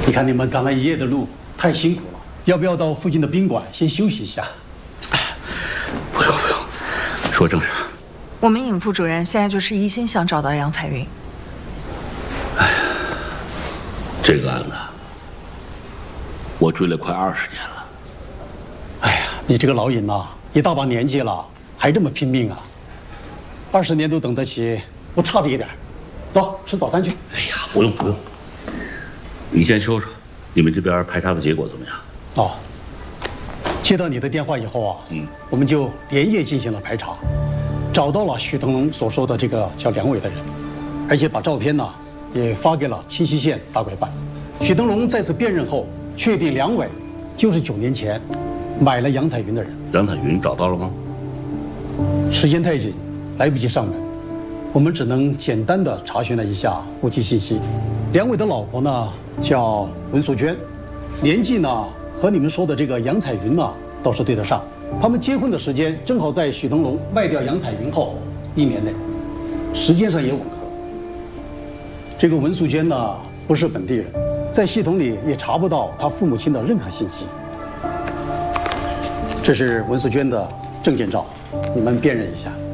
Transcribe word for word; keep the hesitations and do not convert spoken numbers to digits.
你看你们赶了一夜的路，太辛苦了，要不要到附近的宾馆先休息一下？ 不用不用，说正事。 我们尹副主任现在就是一心想找到杨彩云。 哎呀，这个案子我追了快二十年了。 哎呀，你这个老尹呐、啊，一大把年纪了，还这么拼命啊！二十年都等得起，不差这一点。走，吃早餐去。 哎呀，不用不用，你先说说，你们这边排查的结果怎么样？ 哦，接到你的电话以后啊，嗯，我们就连夜进行了排查，找到了许腾龙所说的这个叫梁伟的人，而且把照片呢也发给了清溪县大拐办。许腾龙再次辨认后，确定梁伟就是九年前买了杨彩云的人。 杨彩云找到了吗？ 时间太紧，来不及上门，我们只能简单的查询了一下户籍信息。梁伟的老婆呢叫文素娟，年纪呢和你们说的这个杨彩云呢倒是对得上。他们结婚的时间正好在许腾龙卖掉杨彩云后一年内，时间上也吻合。这个文素娟呢不是本地人，在系统里也查不到她父母亲的任何信息。这是文素娟的证件照，你们辨认一下。